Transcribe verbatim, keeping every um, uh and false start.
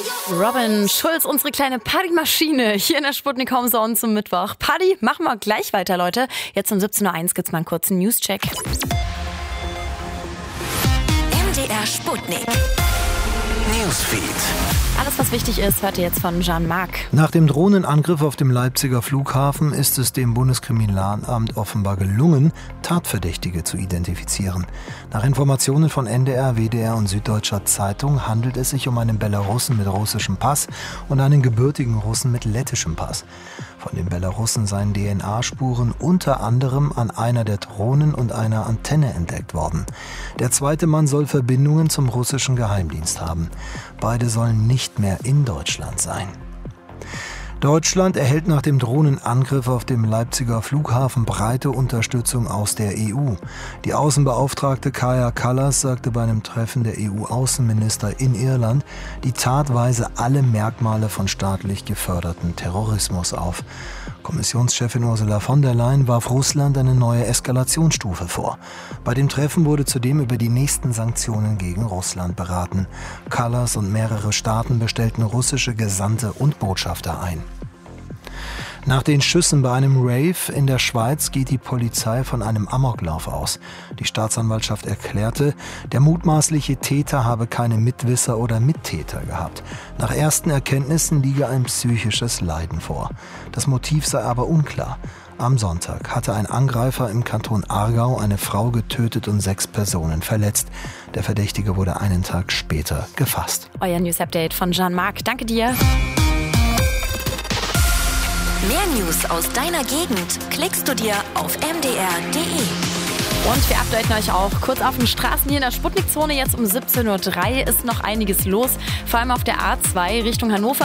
Robin Schulz, unsere kleine Partymaschine hier in der Sputnik Home Zone zum Mittwoch. Party machen wir gleich weiter, Leute. Jetzt um siebzehn Uhr eins gibt's mal einen kurzen News-Check. M D R Sputnik Newsfeed. Alles, was wichtig ist, hört ihr jetzt von Jean-Marc. Nach dem Drohnenangriff auf dem Leipziger Flughafen ist es dem Bundeskriminalamt offenbar gelungen, Tatverdächtige zu identifizieren. Nach Informationen von N D R, W D R und Süddeutscher Zeitung handelt es sich um einen Belarussen mit russischem Pass und einen gebürtigen Russen mit lettischem Pass. Von den Belarussen seien D N A-Spuren unter anderem an einer der Drohnen und einer Antenne entdeckt worden. Der zweite Mann soll Verbindungen zum russischen Geheimdienst haben. Beide sollen nicht mehr in Deutschland sein. Deutschland erhält nach dem Drohnenangriff auf dem Leipziger Flughafen breite Unterstützung aus der E U. Die Außenbeauftragte Kaja Kallas sagte bei einem Treffen der E U-Außenminister in Irland, die Tat weise alle Merkmale von staatlich geförderten Terrorismus auf. Kommissionschefin Ursula von der Leyen warf Russland eine neue Eskalationsstufe vor. Bei dem Treffen wurde zudem über die nächsten Sanktionen gegen Russland beraten. Kallas und mehrere Staaten bestellten russische Gesandte und Botschafter ein. Nach den Schüssen bei einem Rave in der Schweiz geht die Polizei von einem Amoklauf aus. Die Staatsanwaltschaft erklärte, der mutmaßliche Täter habe keine Mitwisser oder Mittäter gehabt. Nach ersten Erkenntnissen liege ein psychisches Leiden vor. Das Motiv sei aber unklar. Am Sonntag hatte ein Angreifer im Kanton Aargau eine Frau getötet und sechs Personen verletzt. Der Verdächtige wurde einen Tag später gefasst. Euer News-Update von Jean-Marc. Danke dir. Mehr News aus deiner Gegend klickst du dir auf m d r punkt d e. Und wir updaten euch auch kurz auf den Straßen hier in der Sputnik-Zone. Jetzt um siebzehn Uhr drei ist noch einiges los. Vor allem auf der A zwei Richtung Hannover.